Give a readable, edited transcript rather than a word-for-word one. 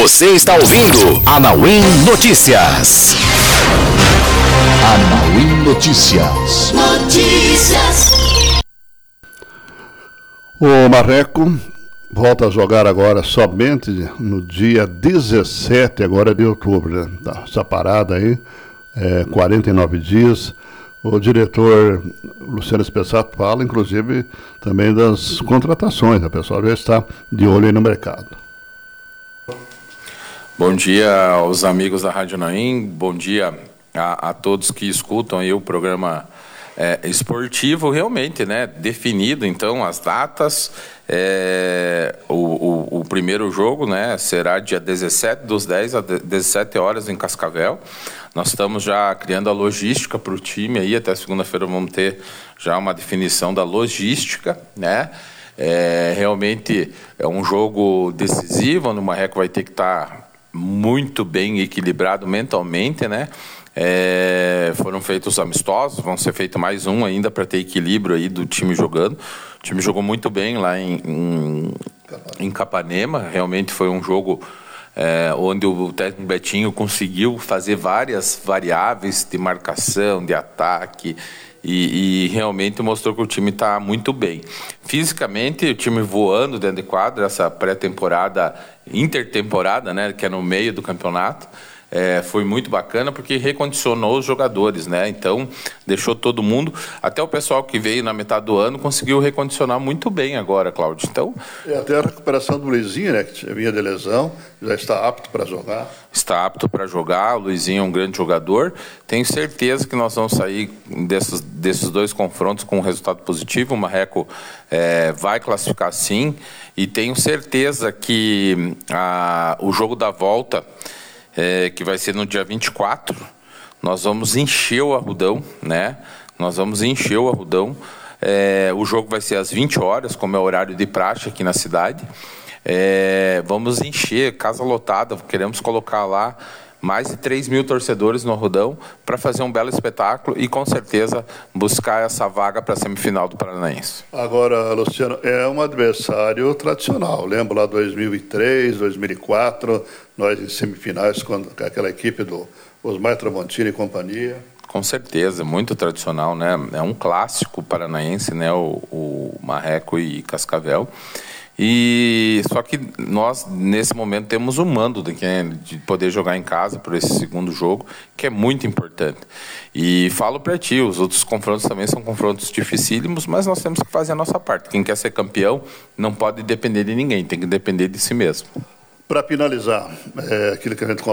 Você está ouvindo Anauim Notícias. Anauim Notícias. O Marreco volta a jogar agora somente no dia 17 agora de outubro, né? Essa parada aí, 49 dias. O diretor Luciano Spessato fala, inclusive, também das contratações. O pessoal já está de olho aí no mercado. Bom dia aos amigos da Rádio Anauim, bom dia a todos que escutam aí o programa esportivo, realmente, né, definido, então, as datas. O primeiro jogo, né, será dia 17 dos 10 às 17 horas em Cascavel. Nós estamos já criando a logística para o time aí, até segunda-feira vamos ter já uma definição da logística, né? Realmente é um jogo decisivo, onde o Marreco vai ter que estar muito bem equilibrado mentalmente, né? Foram feitos amistosos, vão ser feito mais um ainda para ter equilíbrio aí do time jogando. O time jogou muito bem lá em Capanema, realmente foi um jogo onde o técnico Betinho conseguiu fazer várias variáveis de marcação, de ataque, e realmente mostrou que o time está muito bem. Fisicamente, o time voando dentro de quadra, essa pré-temporada, intertemporada, né, que é no meio do campeonato, foi muito bacana porque recondicionou os jogadores, né? Então, deixou todo mundo, até o pessoal que veio na metade do ano, conseguiu recondicionar muito bem agora, Cláudio. Então, até a recuperação do Luizinho, né, que vinha de lesão, já está apto para jogar. Está apto para jogar, o Luizinho é um grande jogador. Tenho certeza que nós vamos sair desses dois confrontos com um resultado positivo. O Marreco vai classificar sim, e tenho certeza que o jogo da volta, que vai ser no dia 24, nós vamos encher o Arrudão, né? Nós vamos encher o Arrudão. O jogo vai ser às 20 horas, como é o horário de praxe aqui na cidade. Vamos encher, casa lotada, queremos colocar lá mais de 3 mil torcedores no Arrudão para fazer um belo espetáculo e, com certeza, buscar essa vaga para a semifinal do Paranaense. Agora, Luciano, é um adversário tradicional. Lembro lá 2003, 2004, nós em semifinais com aquela equipe do Osmar Tramontini e companhia. Com certeza, muito tradicional, né? É um clássico paranaense, né? O Marreco e Cascavel. E só que nós nesse momento temos o mando de poder jogar em casa por esse segundo jogo, que é muito importante. E falo para ti, os outros confrontos também são confrontos dificílimos, mas nós temos que fazer a nossa parte. Quem quer ser campeão não pode depender de ninguém, tem que depender de si mesmo. Para finalizar, aquilo que a gente